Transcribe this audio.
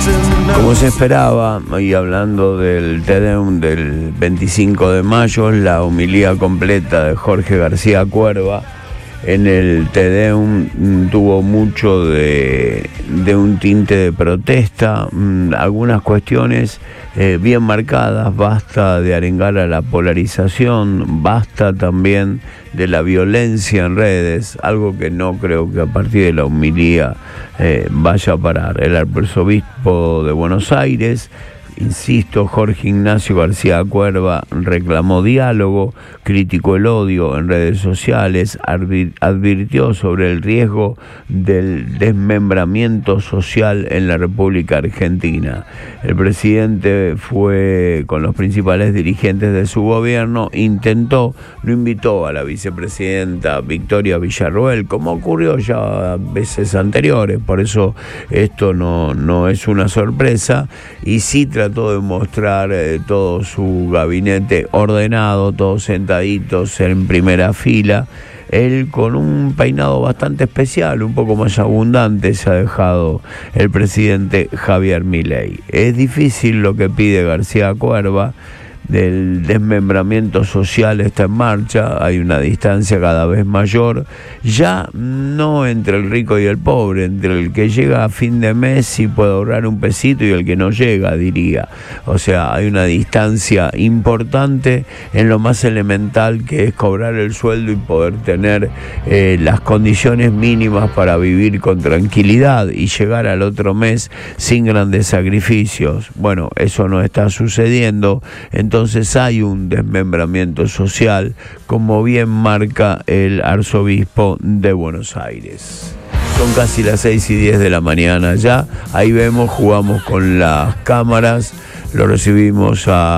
Como se esperaba, y hablando del Te Deum del 25 de mayo, la homilía completa de Jorge García Cuerva en el Te Deum tuvo mucho de un tinte de protesta, algunas cuestiones bien marcadas. Basta de arengar a la polarización, basta también de la violencia en redes, algo que no creo que a partir de la homilía vaya a parar. El arzobispo de Buenos Aires, insisto, Jorge Ignacio García Cuerva, reclamó diálogo, criticó el odio en redes sociales, advirtió sobre el riesgo del desmembramiento social en la República Argentina. El presidente fue con los principales dirigentes de su gobierno, lo invitó a la vicepresidenta Victoria Villarroel, como ocurrió ya veces anteriores, por eso esto no es una sorpresa, y sí trató de mostrar todo su gabinete ordenado, todos sentaditos en primera fila. Él con un peinado bastante especial, un poco más abundante, se ha dejado el presidente Javier Milei. Es difícil lo que pide García Cuerva. Del desmembramiento social está en marcha, hay una distancia cada vez mayor, ya no entre el rico y el pobre, entre el que llega a fin de mes y puede ahorrar un pesito y el que no llega, diría. O sea, hay una distancia importante en lo más elemental, que es cobrar el sueldo y poder tener las condiciones mínimas para vivir con tranquilidad y llegar al otro mes sin grandes sacrificios. Bueno, eso no está sucediendo. Entonces hay un desmembramiento social, como bien marca el arzobispo de Buenos Aires. Son casi las 6:10 de la mañana ya. Ahí vemos, jugamos con las cámaras, lo recibimos a